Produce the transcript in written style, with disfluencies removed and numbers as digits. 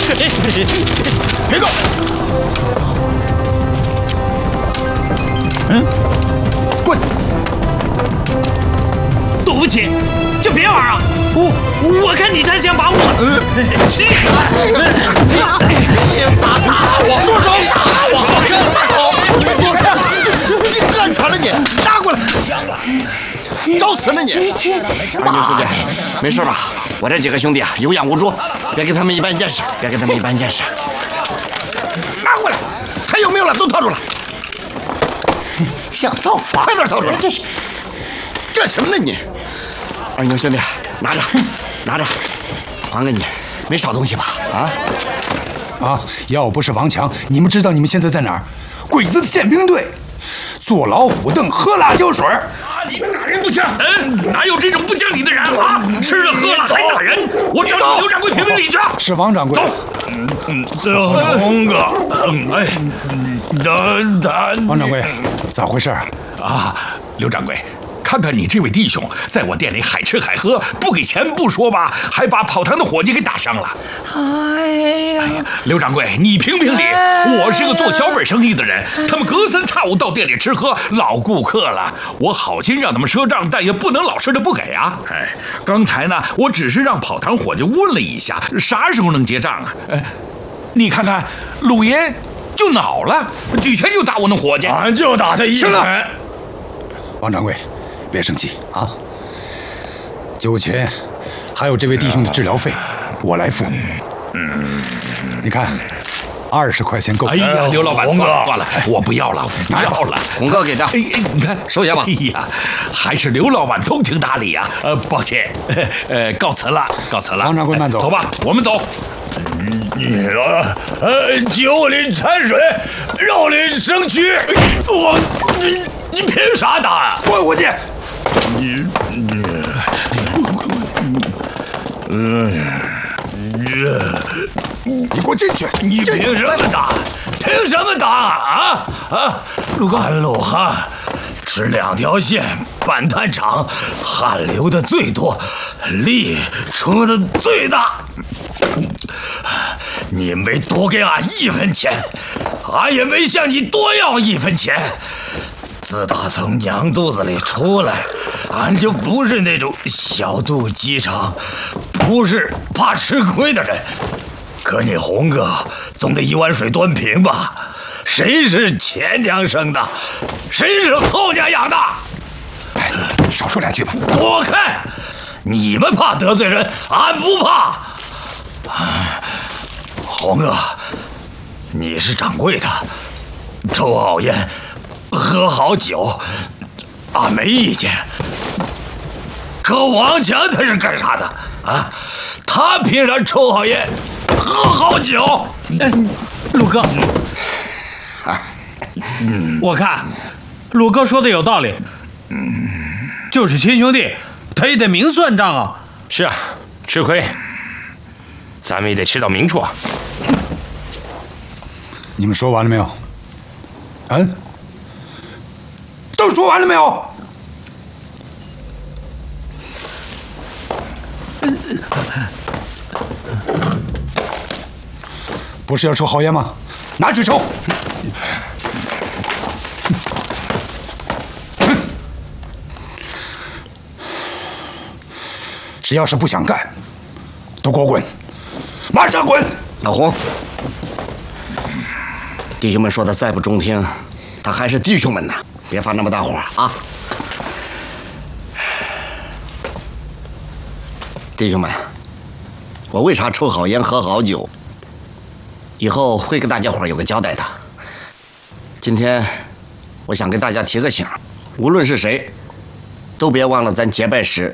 别动！滚！ 对不起，就别玩啊！我看你才想把我……去！ 你打我！住手！打我！我干死我！躲开！你干啥了你？拿过来！找死了你！ 二牛兄弟，没事吧？我这几个兄弟啊，有眼无珠，别给他们一般见识，别给他们一般见识。 拿回来！还有没有了？都掏出来！想造反？快点掏出来！这是干什么呢你？ 二牛兄弟，拿着，拿着，还给你，没少东西吧？ 啊！要不是王强，你们知道你们现在在哪儿？鬼子的宪兵队，坐老虎凳，喝辣椒水。 你打人不行！哪有这种不讲理的人啊？吃了喝了还打人！我找你刘掌柜评评理去。 是王掌柜。 走。红哥， 王掌柜，咋回事啊？刘掌柜。看看你这位弟兄，在我店里海吃海喝，不给钱不说吧，还把跑堂的伙计给打伤了。哎呀，刘掌柜，你评评理，我是个做小本生意的人，他们隔三差五到店里吃喝，老顾客了，我好心让他们赊账，但也不能老实的不给啊。刚才呢，我只是让跑堂伙计问了一下，啥时候能结账啊？你看看，鲁爷就恼了，举拳就打我那伙计， 俺就打他一拳。 王掌柜。别生气啊！酒钱，还有这位弟兄的治疗费，我来付。你看，20块钱够。 哎呀，刘老板，算了算了，我不要了，不要了。 红哥给的。 你看， 收下吧。 哎呀，还是刘老板通情达理啊。抱歉，告辞了，告辞了。 王掌柜慢走。 走吧，我们走。 你说，酒里掺水，肉里生蛆，你凭啥打啊？ 滚回去！你给我进去！ 你凭什么打？凭什么打啊？陆哥，俺陆汉吃2条线，办摊场，汗流的最多，力出的最大。你没多给俺1分钱，俺也没向你多要1分钱。自打从娘肚子里出来，俺就不是那种小肚鸡肠，不是怕吃亏的人。可你红哥总得1碗水端平吧？谁是前娘生的？谁是后娘养的？ 少说2句吧。 躲开！你们怕得罪人，俺不怕。红哥，你是掌柜的，抽好烟，喝好酒，俺没意见。可王强他是干啥的啊？他凭啥抽好烟，喝好酒？ 鲁哥，我看鲁哥说的有道理。就是亲兄弟，他也得明算账啊。 是啊，吃亏，咱们也得吃到明处啊。 你们说完了没有？都说完了没有？不是要抽好烟吗？拿去抽！只要是不想干，都给我滚！马上滚！ 老洪，弟兄们说的再不中听，他还是弟兄们呢，别发那么大火啊！弟兄们，我为啥抽好烟喝好酒？以后会给大家伙有个交代的。今天，我想给大家提个醒，无论是谁，都别忘了咱结拜时